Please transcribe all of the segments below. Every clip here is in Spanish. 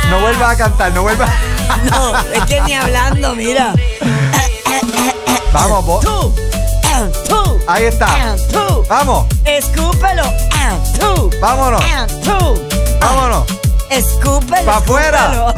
No vuelvas a cantar, no vuelvas. No, es que ni hablando, mira. Vamos, vos. Tú. Ahí está. Tú. Vamos. Escúpelo. Tú. Vámonos. Tú. Vámonos. Escúpelo. Pa' afuera.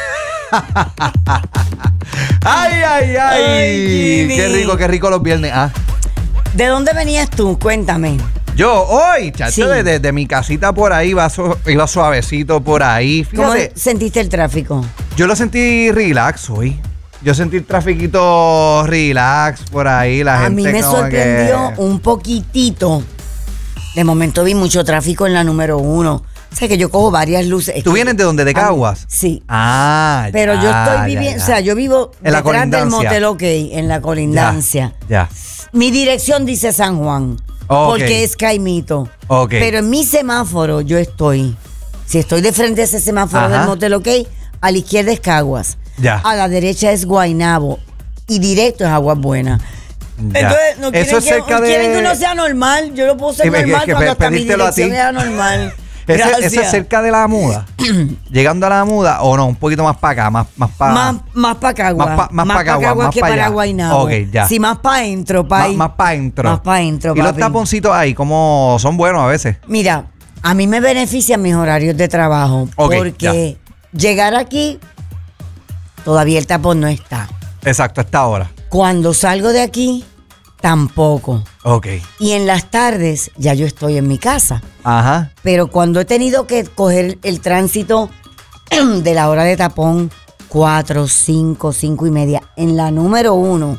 Ay, ay, ay. Ay, Qué rico los viernes. Ah. ¿De dónde venías tú? Cuéntame. Yo hoy, chacho, Sí. de mi casita por ahí, iba suavecito por ahí. Fíjate, ¿Cómo sentiste el tráfico? yo lo sentí relax hoy. Yo sentí el trafiquito relax por ahí. La A gente mí me como sorprendió que... un poquitito. De momento vi mucho tráfico en la número 1. O sea que yo cojo varias luces. ¿Tú vienes de dónde? ¿De Caguas? Sí. Ah, Pero yo estoy viviendo, o sea, yo vivo en la detrás del colindancia. Motel OK, en la colindancia. Ya. Mi dirección dice San Juan, Ok. porque es Caimito. Ok. Pero en mi semáforo yo estoy, si estoy de frente a ese semáforo Ajá. del Motel OK, a la izquierda es Caguas, Ya. a la derecha es Guaynabo y directo es Aguas Buenas. Ya. Entonces, no quieren, Eso es cerca de... quieren que uno sea normal. Yo lo puedo ser Sí, normal que cuando hasta mi pedírtelo a ti. dirección era normal. Eso Gracias. es cerca de la muda. Llegando a la muda, o no, un poquito más para acá, más para... Más para Caguas. Más pa' Caguas, Caguas más que pa' para allá. Guaynabo. Ok, ya. Sí, más para adentro, país. Más para adentro. Más para adentro, Y los papi. taponcitos ahí, como son buenos a veces. Mira, a mí me benefician mis horarios de trabajo. Ok, porque llegar aquí, todavía el tapón no está. Exacto, a esta hora. Cuando salgo de aquí, tampoco. Ok. Y en las tardes, ya yo estoy en mi casa. Ajá. Pero cuando he tenido que coger el tránsito de la hora de tapón, 4, 5, 5 y media, en la número 1,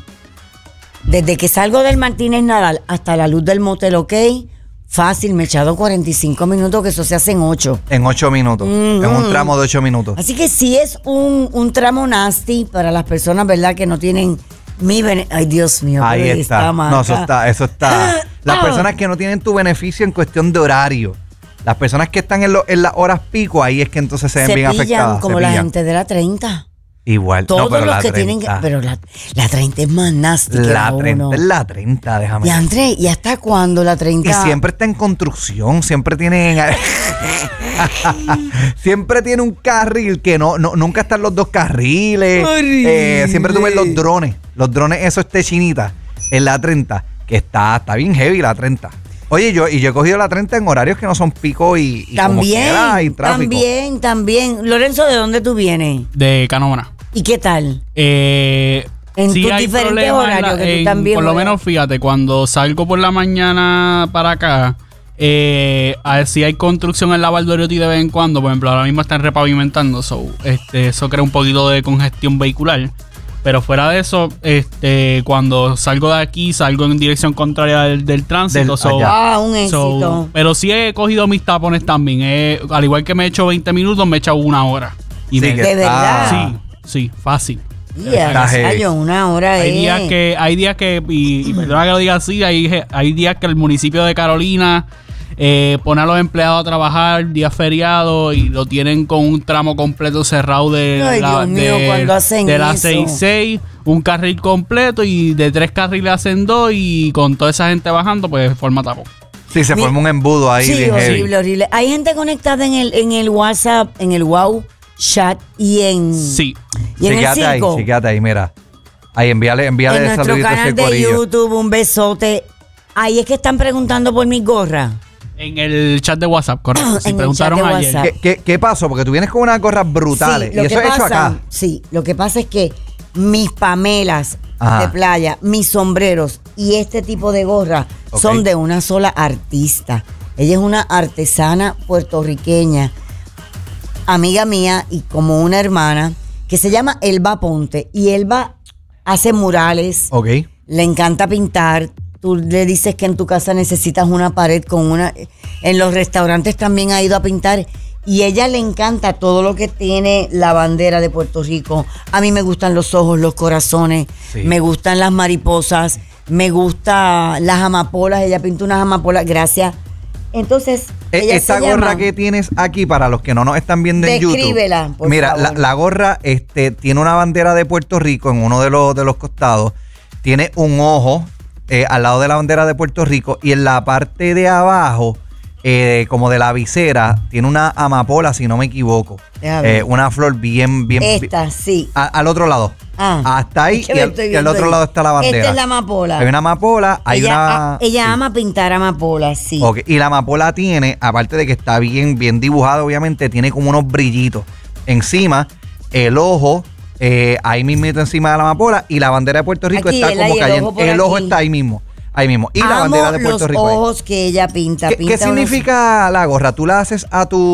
desde que salgo del Martínez Nadal hasta la luz del Motel OK, fácil, me he echado 45 minutos, que eso se hace en 8. En 8 minutos. En un tramo de 8 minutos. Así que sí es un tramo nasty para las personas, ¿verdad?, que no tienen ay, Dios mío. Ahí pero está. maca. No, eso está. Las personas que no tienen tu beneficio en cuestión de horario. Las personas que están en las horas pico, ahí es que entonces se ven bien pillan afectadas. como se la pillan. gente de la 30. Igual. Todos no, pero los la que 30, tienen que... Pero la 30 es más nasty que La la 30 1. es la 30, déjame Y ver. André, ¿y hasta cuándo la 30? Y siempre está en construcción, siempre tienen... siempre tiene un carril que nunca están los dos carriles. Horrible. Siempre tú ves los drones. Los drones, eso es techinita, en la 30, que está bien heavy la 30. Oye, yo he cogido la 30 en horarios que no son pico y como quiera hay tráfico. También. Lorenzo, ¿de dónde tú vienes? De Canóvana. ¿Y qué tal? En tus diferentes horarios que tú también por lo juegas. menos, fíjate, cuando salgo por la mañana para acá, a ver si hay construcción en la Valdoriotti de vez en cuando. Por ejemplo, ahora mismo están repavimentando, eso crea un poquito de congestión vehicular. Pero fuera de eso, cuando salgo de aquí, salgo en dirección contraria del tránsito. Un éxito. Pero sí he cogido mis tapones también. Al igual que me he hecho 20 minutos, me he echado una hora. Y Sí, me- que ¿De verdad? Sí, fácil. Ya, rayo, una hora Hay días que, y perdona que lo diga así, hay días que el municipio de Carolina pone a los empleados a trabajar días feriados y lo tienen con un tramo completo cerrado Ay, Dios mío, cuando hacen de la eso. 6-6, un carril completo y de 3 carriles hacen 2 y con toda esa gente bajando pues forma tapón. Sí, se forma un embudo ahí Sí, bien heavy. horrible. Hay gente conectada en el WhatsApp, en el Wow Chat y en... Sí. Y en el quédate ahí, circo. sí, quédate ahí, mira. Ahí, envíale En nuestro saluditos a ese canal de corillo. YouTube, un besote. Ahí es que están preguntando por mis gorras. En el chat de WhatsApp, correcto. Si En el preguntaron chat de ayer. WhatsApp. ¿Qué pasó? Porque tú vienes con unas gorras brutales. Sí, lo y eso que es hecho pasa- acá. Sí, lo que pasa es que mis pamelas Ajá. de playa, mis sombreros y este tipo de gorra Ok. son de una sola artista. Ella es una artesana puertorriqueña, amiga mía y como una hermana, que se llama Elba Ponte. Y Elba hace murales, Ok. le encanta pintar. Tú le dices que en tu casa necesitas una pared con una... En los restaurantes también ha ido a pintar. Y ella le encanta todo lo que tiene la bandera de Puerto Rico. A mí me gustan los ojos, los corazones, Sí. me gustan las mariposas, me gustan las amapolas. Ella pinta unas amapolas, gracias. Entonces, ella Esta se gorra llama- que tienes aquí, para los que no nos están viendo en YouTube. Descríbela, por Mira, favor. la gorra tiene una bandera de Puerto Rico en uno de los costados. Tiene un ojo al lado de la bandera de Puerto Rico. Y en la parte de abajo como de la visera, tiene una amapola, si no me equivoco. Una flor bien. Esta, sí. Al otro lado. Hasta ahí y al otro lado está la bandera. Esta es la amapola. Hay una amapola, ella ama pintar amapolas, sí. Okay. Y la amapola tiene, aparte de que está bien dibujada, obviamente, tiene como unos brillitos. Encima, el ojo, ahí mismo encima de la amapola, y la bandera de Puerto Rico aquí, está como cayendo. El ojo está ahí mismo. Ahí mismo. Y la bandera de Puerto Rico. Los ojos que ella pinta. ¿Qué significa la gorra? ¿Tú la haces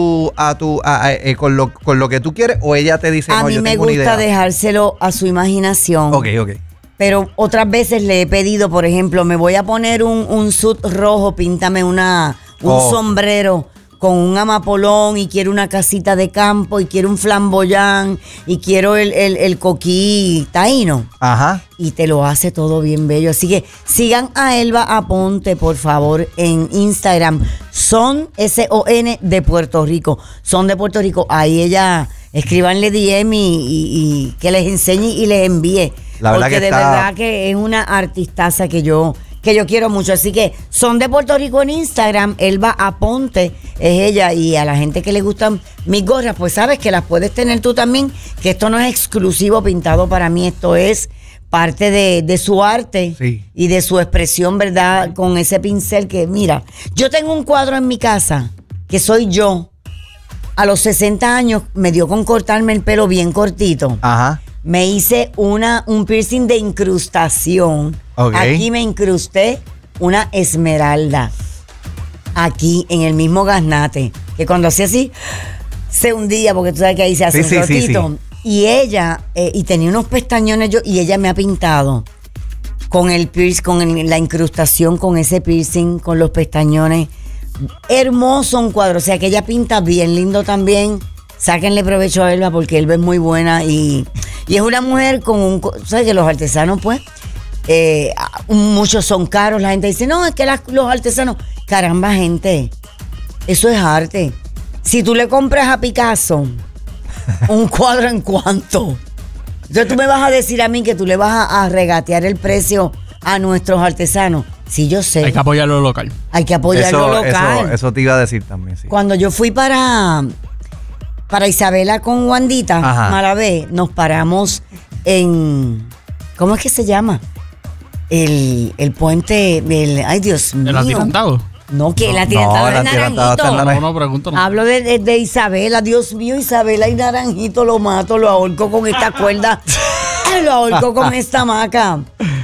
con lo que tú quieres o ella te dice, a mí me gusta dejárselo a su imaginación? Ok. Pero otras veces le he pedido, por ejemplo, me voy a poner un suit rojo, píntame un sombrero con un amapolón y quiero una casita de campo y quiero un flamboyán y quiero el coquí taíno. Ajá. Y te lo hace todo bien bello. Así que sigan a Elba Aponte, por favor, en Instagram. Son SON de Puerto Rico. Son de Puerto Rico. Ahí ella, escríbanle DM y que les enseñe y les envíe. La verdad porque de verdad que es una artistaza que yo quiero mucho. Así que son de Puerto Rico en Instagram. Elba Aponte es ella. Y a la gente que le gustan mis gorras, pues sabes que las puedes tener tú también. Que esto no es exclusivo pintado para mí. Esto es parte de su arte y de su expresión, ¿verdad? Con ese pincel que, mira, yo tengo un cuadro en mi casa que soy yo. A los 60 años me dio con cortarme el pelo bien cortito. Ajá. Me hice un piercing de incrustación. Okay. Aquí me incrusté una esmeralda. Aquí, en el mismo gaznate. Que cuando hacía así, se hundía, porque tú sabes que ahí se hace un rotito. Sí. Y ella, y tenía unos pestañones y ella me ha pintado con el piercing, con la incrustación, con ese piercing, con los pestañones. Hermoso un cuadro. O sea que ella pinta bien lindo también. Sáquenle provecho a Elba porque Elba es muy buena y es una mujer con ¿sabes que los artesanos pues muchos son caros? La gente dice, no, es que los artesanos, caramba gente, eso es arte. Si tú le compras a Picasso un cuadro, ¿en cuánto? Entonces tú me vas a decir a mí que tú le vas a regatear el precio a nuestros artesanos. Sí, yo sé. Hay que apoyarlo local. Hay que apoyarlo local. Eso te iba a decir también, sí. Cuando yo fui para Isabela con Wandita Malavé, nos paramos en, ¿cómo es que se llama? El puente, ay Dios mío. ¿El atirantado? No, que el atirantado de Naranjito. No, pregunto. Hablo de Isabela, Dios mío, Isabela y Naranjito, lo mato, lo ahorco con esta cuerda, lo ahorco con esta hamaca.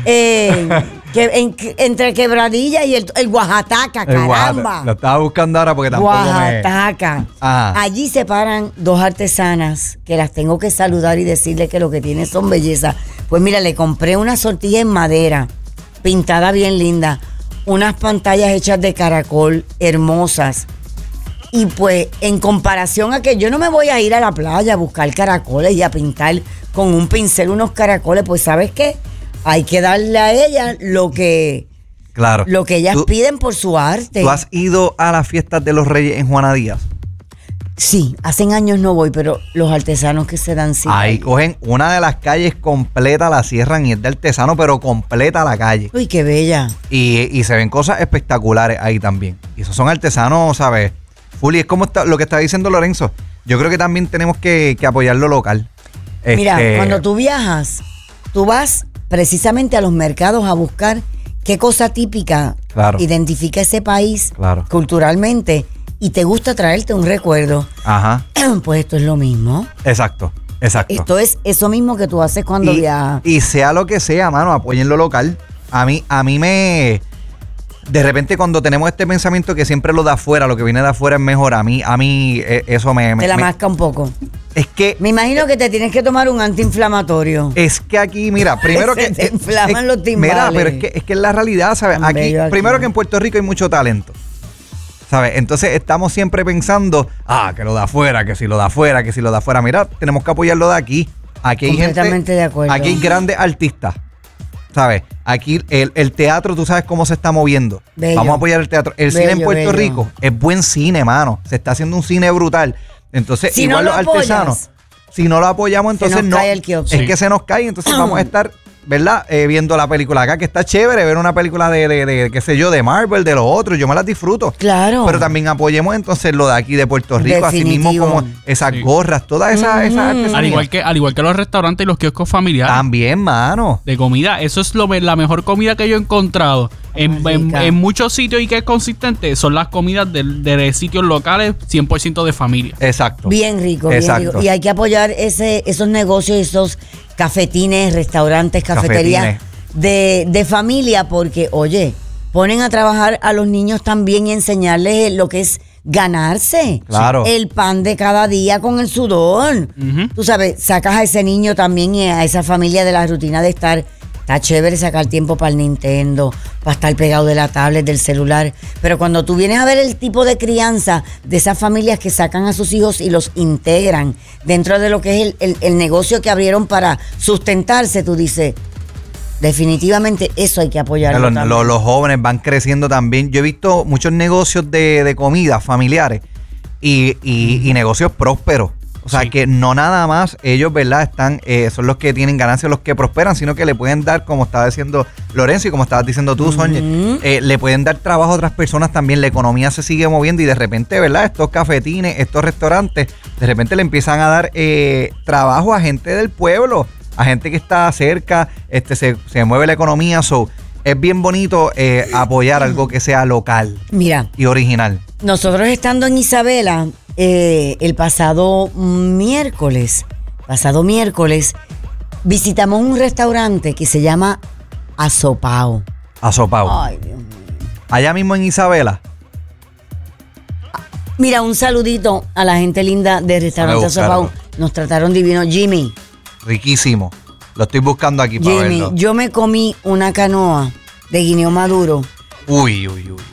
Entre Quebradilla y el Oaxaca, caramba. Lo estaba buscando ahora porque tampoco Oaxaca. Allí se paran dos artesanas que las tengo que saludar y decirles que lo que tienen son belleza. Pues mira, le compré una sortija en madera, pintada bien linda, unas pantallas hechas de caracol hermosas. Y pues en comparación a que yo no me voy a ir a la playa a buscar caracoles y a pintar con un pincel unos caracoles, pues ¿sabes qué? Hay que darle a ellas lo que ellas piden por su arte. ¿Tú has ido a las fiestas de los Reyes en Juana Díaz? Sí, hace años no voy, pero los artesanos que se dan cita. Ahí cogen una de las calles completa, la cierran y es de artesano, pero completa la calle. Uy, qué bella. Y se ven cosas espectaculares ahí también. Y esos son artesanos, ¿sabes? Fully, es como lo que está diciendo Lorenzo. Yo creo que también tenemos que apoyar lo local. Mira, cuando tú viajas, tú vas precisamente a los mercados a buscar qué cosa típica identifica ese país culturalmente y te gusta traerte un recuerdo. Ajá. Pues esto es lo mismo. Exacto. Esto es eso mismo que tú haces cuando viajas. Y sea lo que sea, mano, apoyen lo local. A mí me... De repente cuando tenemos este pensamiento que siempre lo de afuera, lo que viene de afuera es mejor, a mí eso me... Te la masca un poco. Es que... Me imagino que te tienes que tomar un antiinflamatorio. Es que aquí, mira, primero que... te inflaman los timbales. Mira, pero es que es la realidad, ¿sabes? Aquí, primero que en Puerto Rico hay mucho talento, ¿sabes? Entonces estamos siempre pensando, que lo de afuera, que si lo de afuera, que si lo de afuera. Mira, tenemos que apoyarlo de aquí. Aquí hay gente... de acuerdo. Aquí hay grandes artistas, ¿sabes? Aquí el teatro, tú sabes cómo se está moviendo. Bello. Vamos a apoyar el teatro. El cine en Puerto Rico es buen cine, mano. Se está haciendo un cine brutal. Entonces, si igual no los artesanos, si no lo apoyamos, entonces no. Cae el kiosco. Es que se nos cae, entonces vamos a estar ¿verdad? Viendo la película acá, que está chévere ver una película de qué sé yo, de Marvel, de los otros, yo me las disfruto. Claro. Pero también apoyemos entonces lo de aquí de Puerto Rico, así mismo como esas gorras, todas esas artesanías. Al igual que los restaurantes y los kioscos familiares. También, mano. De comida, eso es la mejor comida que yo he encontrado. En muchos sitios y que es consistente, son las comidas de sitios locales 100% de familia. Exacto. Bien rico, bien rico. Y hay que apoyar esos negocios, esos cafetines, restaurantes, cafeterías de familia, porque, oye, ponen a trabajar a los niños también y enseñarles lo que es ganarse el pan de cada día con el sudor. Tú sabes, sacas a ese niño también y a esa familia de la rutina de estar. Está chévere sacar tiempo para el Nintendo, para estar pegado de la tablet, del celular. Pero cuando tú vienes a ver el tipo de crianza de esas familias que sacan a sus hijos y los integran dentro de lo que es el negocio que abrieron para sustentarse, tú dices, definitivamente eso hay que apoyarlo. Los jóvenes van creciendo también. Yo he visto muchos negocios de comida familiares y negocios prósperos. O sea, que no nada más ellos, ¿verdad? Son los que tienen ganancias, los que prosperan, sino que le pueden dar, como estaba diciendo Lorenzo y como estabas diciendo tú, Sonia, le pueden dar trabajo a otras personas también. La economía se sigue moviendo y de repente, ¿verdad? Estos cafetines, estos restaurantes, de repente le empiezan a dar trabajo a gente del pueblo, a gente que está cerca, se mueve la economía. Es bien bonito apoyar algo que sea local. Mira, y original. Nosotros estando en Isabela, el pasado miércoles, visitamos un restaurante que se llama Asopao. Ay, Dios mío. Allá mismo en Isabela. Mira, un saludito a la gente linda del restaurante Asopao. Nos trataron divino. Jimmy. Riquísimo. Lo estoy buscando aquí para verlo. Yo me comí una canoa de guineo maduro. Uy.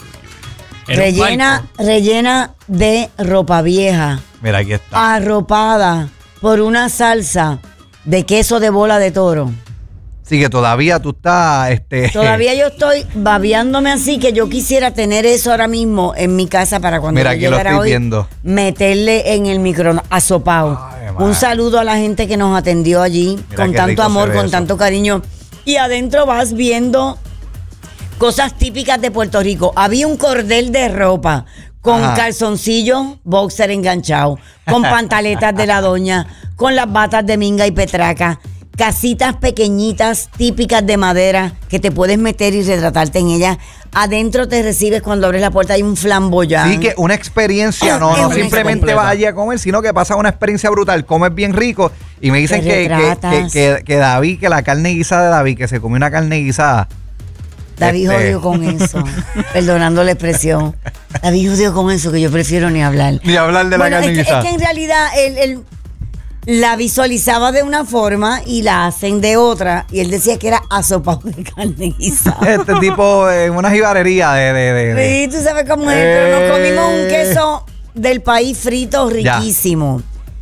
Rellena de ropa vieja. Mira, aquí está. Arropada por una salsa de queso de bola de toro. Sí, que todavía tú estás... Todavía yo estoy babeándome así, que yo quisiera tener eso ahora mismo en mi casa para cuando yo llegara hoy, meterle en el microondas, asopado. Un saludo a la gente que nos atendió allí. Mira, con tanto amor, con tanto cariño. Y adentro vas viendo cosas típicas de Puerto Rico. Había un cordel de ropa con calzoncillos, boxer enganchado, con pantaletas de la doña, con las batas de minga y petraca, casitas pequeñitas típicas de madera que te puedes meter y retratarte en ellas. Adentro te recibes cuando abres la puerta, hay un flamboyán. Sí, que una experiencia, no simplemente vas allí a comer, sino que pasa una experiencia brutal, comes bien rico. Y me dicen que David, que la carne guisada de David, que se comió una carne guisada. David jodió con eso, perdonando la expresión. David jodió con eso, que yo prefiero ni hablar. Ni hablar de la carne guisada. Es que en realidad él la visualizaba de una forma y la hacen de otra. Y él decía que era asopado de carne guisada. Este tipo, una jibarería Sí, tú sabes cómo es, pero nos comimos un queso del país frito riquísimo.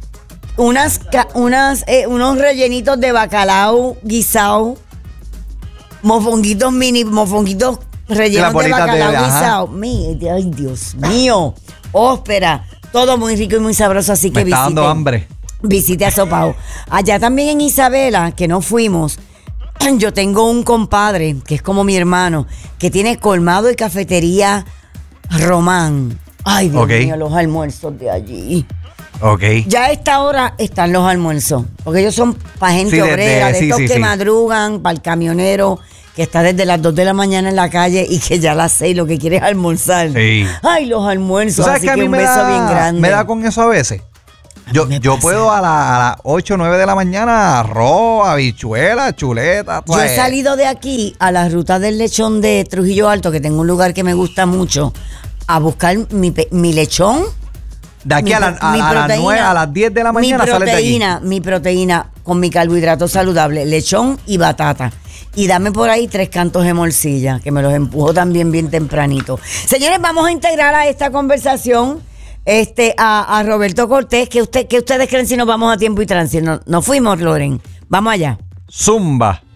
Unos rellenitos de bacalao guisado. Mofonguitos rellenos de bacalao guisado. Ay, Dios mío. Óspera. Todo muy rico y muy sabroso, así que me está dando hambre. Visite Asopao. Allá también en Isabela, que no fuimos, yo tengo un compadre, que es como mi hermano, que tiene colmado y cafetería Román. Ay, Dios mío, los almuerzos de allí. Ya a esta hora están los almuerzos, porque ellos son para gente obrera, de estos que madrugan, para el camionero que está desde las 2 de la mañana en la calle y que ya a las 6 lo que quiere es almorzar. Sí. Ay, los almuerzos, así que un beso bien grande. Me da con eso a veces. Yo puedo a las 8 o 9 de la mañana arroz, habichuelas, chuletas. Yo he salido de aquí a la ruta del lechón de Trujillo Alto, que tengo un lugar que me gusta mucho, a buscar mi lechón. De aquí a las 9, a las 10 de la mañana sales de allí. Mi proteína con mi carbohidrato saludable, lechón y batata. Y dame por ahí 3 cantos de morcilla, que me los empujo también bien tempranito. Señores, vamos a integrar a esta conversación a Roberto Cortés. ¿Qué ustedes creen si nos vamos a tiempo y tránsito? No fuimos, Loren. Vamos allá. Zumba.